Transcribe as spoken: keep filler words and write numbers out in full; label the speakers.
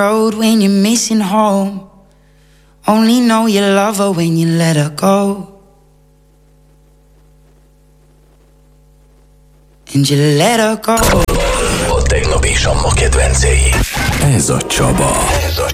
Speaker 1: road when you're missing home. Only know you love her when you let her go. And you let her go.
Speaker 2: A tegnap és a ma kedvencei. Ez a Csaba. Ez a